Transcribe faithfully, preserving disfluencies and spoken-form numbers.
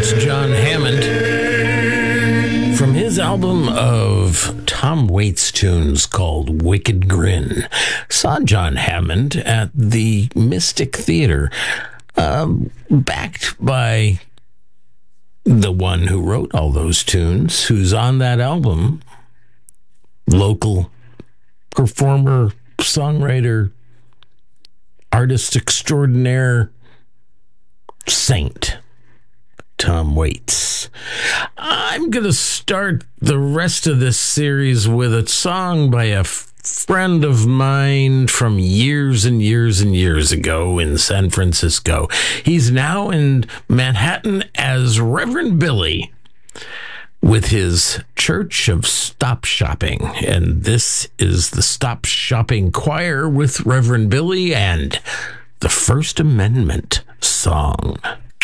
That's John Hammond from his album of Tom Waits tunes called Wicked Grin. Saw John Hammond at the Mystic Theater, um, backed by the one who wrote all those tunes, who's on that album, local performer, songwriter, artist extraordinaire, saint, Tom Waits. I'm going to start the rest of this series with a song by a friend of mine from years and years and years ago in San Francisco. He's now in Manhattan as Reverend Billy with his Church of Stop Shopping. And this is the Stop Shopping Choir with Reverend Billy and the First Amendment song.